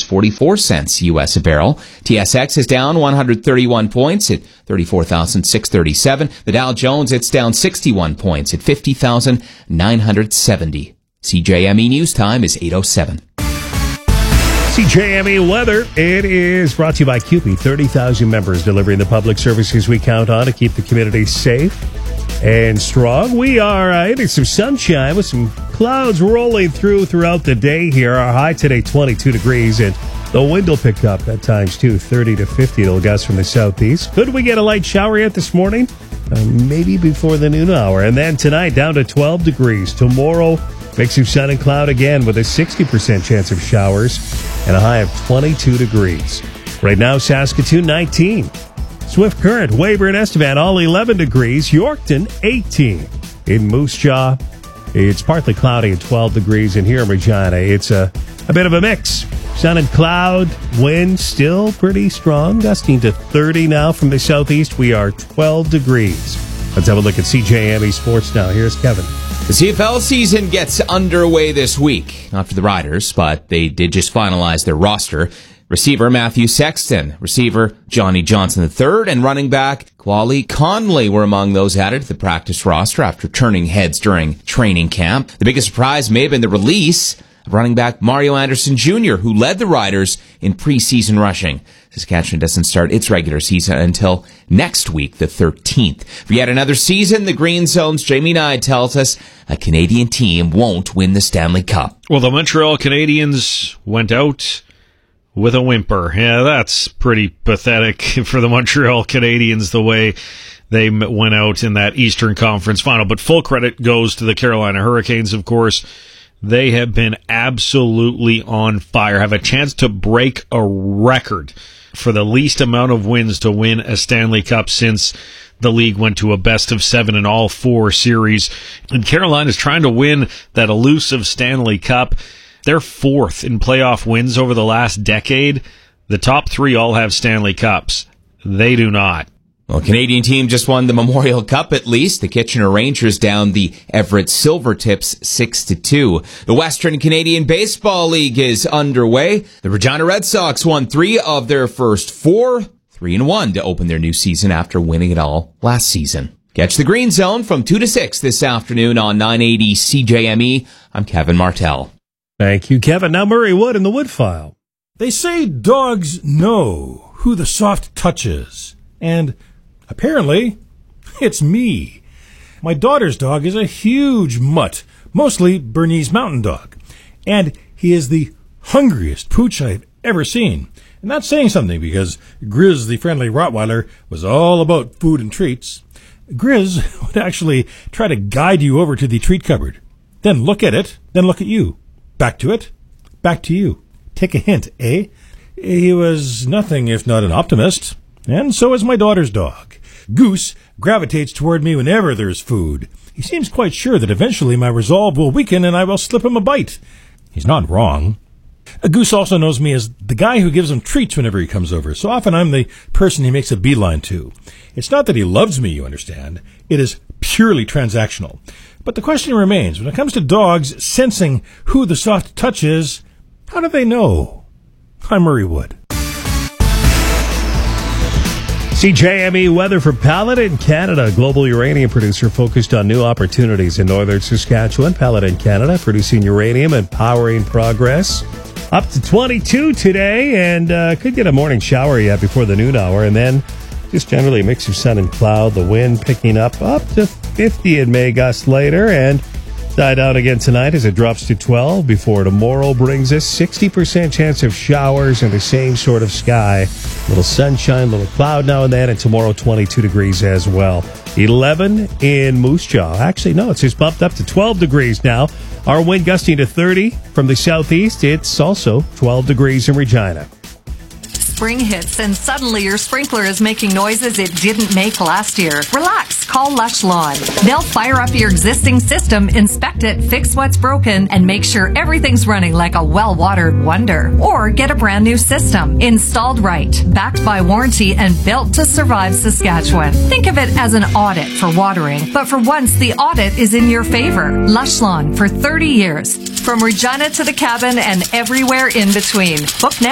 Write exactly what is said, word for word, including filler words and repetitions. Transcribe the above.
dollars and forty-four cents U S a barrel. T S X is down one hundred thirty-one points at thirty-four thousand six hundred thirty-seven. The Dow Jones, it's down sixty-one points at fifty thousand nine hundred seventy. C J M E News Time is eight oh seven. C J M E weather. It is brought to you by C U P E. thirty thousand members delivering the public services we count on to keep the community safe and strong. We are uh, hitting some sunshine with some clouds rolling through throughout the day here. Our high today, twenty-two degrees, and the wind will pick up at times too, thirty to fifty. It'll gust from the southeast. Could we get a light shower yet this morning? Uh, maybe before the noon hour. And then tonight, down to twelve degrees. Tomorrow, mix of sun and cloud again with a sixty percent chance of showers and a high of twenty-two degrees. Right now, Saskatoon, nineteen. Swift Current, Weyburn, Estevan, all eleven degrees. Yorkton, eighteen. In Moose Jaw, it's partly cloudy at twelve degrees. And here in Regina, it's a, a bit of a mix. Sun and cloud, wind still pretty strong, gusting to thirty now from the southeast. We are twelve degrees. Let's have a look at C J M E Sports now. Here's Kevin. The C F L season gets underway this week. Not for the Riders, but they did just finalize their roster. Receiver Matthew Sexton, receiver Johnny Johnson the third, and running back Quali Conley were among those added to the practice roster after turning heads during training camp. The biggest surprise may have been the release of running back Mario Anderson Junior, who led the Riders in preseason rushing. Saskatchewan doesn't start its regular season until next week, the thirteenth. For yet another season, the Green Zone's Jamie Nye tells us a Canadian team won't win the Stanley Cup. Well, the Montreal Canadiens went out with a whimper. Yeah, that's pretty pathetic for the Montreal Canadiens, the way they went out in that Eastern Conference final. But full credit goes to the Carolina Hurricanes, of course. They have been absolutely on fire, have a chance to break a record for the least amount of wins to win a Stanley Cup since the league went to a best of seven in all four series. And Carolina is trying to win that elusive Stanley Cup. They're fourth in playoff wins over the last decade. The top three all have Stanley Cups. They do not. Well, Canadian team just won the Memorial Cup at least. The Kitchener Rangers down the Everett Silvertips six to two. The Western Canadian Baseball League is underway. The Regina Red Sox won three of their first four, three and one to open their new season after winning it all last season. Catch the Green Zone from two to six this afternoon on nine eighty C J M E. I'm Kevin Martell. Thank you, Kevin. Now Murray Wood in the Wood File. They say dogs know who the soft touch is, and apparently it's me. My daughter's dog is a huge mutt, mostly Bernese Mountain Dog, and he is the hungriest pooch I've ever seen. And that's saying something, because Grizz, the friendly Rottweiler, was all about food and treats. Grizz would actually try to guide you over to the treat cupboard, then look at it, then look at you. Back to it, back to you. Take a hint, eh? He was nothing if not an optimist, and so is my daughter's dog. Goose gravitates toward me whenever there's food. He seems quite sure that eventually my resolve will weaken and I will slip him a bite. He's not wrong. A Goose also knows me as the guy who gives him treats whenever he comes over, so often I'm the person he makes a beeline to. It's not that he loves me, you understand. It is purely transactional. But the question remains, when it comes to dogs sensing who the soft touch is, how do they know? I'm Murray Wood. C J M E weather for Paladin Canada, global uranium producer focused on new opportunities in northern Saskatchewan. Paladin Canada producing uranium and powering progress. Up to twenty-two today, and uh, could get a morning shower yet before the noon hour, and then just generally a mix of sun and cloud. The wind picking up up to fifty in May gusts later, and die down again tonight as it drops to twelve before tomorrow brings us sixty percent chance of showers and the same sort of sky. Little sunshine, little cloud now and then, and tomorrow twenty-two degrees as well. eleven in Moose Jaw. Actually, no, it's just bumped up to twelve degrees now. Our wind gusting to thirty from the southeast. It's also twelve degrees in Regina. Spring hits and suddenly your sprinkler is making noises it didn't make last year. Relax, call Lush Lawn. They'll fire up your existing system, inspect it, fix what's broken, and make sure everything's running like a well-watered wonder. Or get a brand new system, installed right, backed by warranty, and built to survive Saskatchewan. Think of it as an audit for watering, but for once the audit is in your favor. Lush Lawn for thirty years. From Regina to the cabin and everywhere in between. Book now.